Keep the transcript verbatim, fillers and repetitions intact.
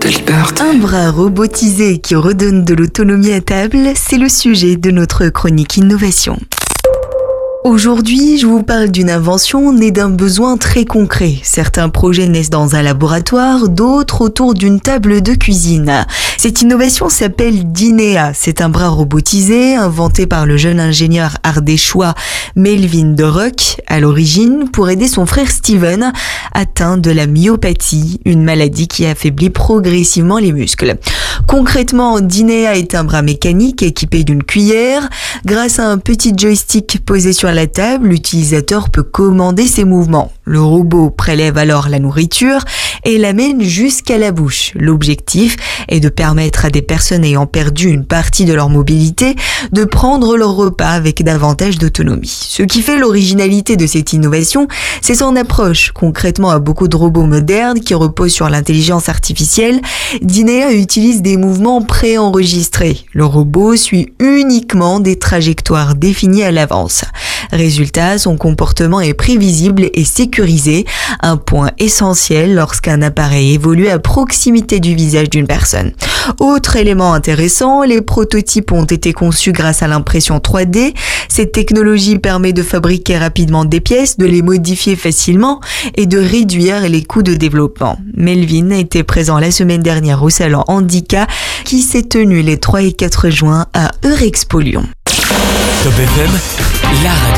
filters. Un bras robotisé qui redonne de l'autonomie à table, c'est le sujet de notre chronique innovation. Aujourd'hui, je vous parle d'une invention née d'un besoin très concret. Certains projets naissent dans un laboratoire, d'autres autour d'une table de cuisine. Cette innovation s'appelle Dinea. C'est un bras robotisé inventé par le jeune ingénieur ardéchois Melvin Derock à l'origine pour aider son frère Steven atteint de la myopathie, une maladie qui affaiblit progressivement les muscles. Concrètement, Dinea est un bras mécanique équipé d'une cuillère. Grâce à un petit joystick posé sur la table, l'utilisateur peut commander ses mouvements. Le robot prélève alors la nourriture et l'amène jusqu'à la bouche. L'objectif est de permettre à des personnes ayant perdu une partie de leur mobilité de prendre leur repas avec davantage d'autonomie. Ce qui fait l'originalité de cette innovation, c'est son approche. Concrètement, à beaucoup de robots modernes qui reposent sur l'intelligence artificielle, Dinea utilise des mouvements préenregistrés. Le robot suit uniquement des trajectoires définies à l'avance. Résultat, son comportement est prévisible et sécurisé, un point essentiel lorsqu'un appareil évolue à proximité du visage d'une personne. Autre élément intéressant, les prototypes ont été conçus grâce à l'impression trois D. Cette technologie permet de fabriquer rapidement des pièces, de les modifier facilement et de réduire les coûts de développement. Melvin était présent la semaine dernière au salon Handicap qui s'est tenu les trois et quatre juin à Eurexpo Lyon. Top F M, la radio.